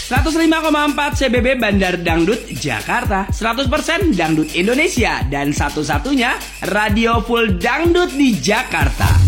105,4 CBB Bandar Dangdut Jakarta, 100% Dangdut Indonesia, dan satu-satunya radio full dangdut di Jakarta.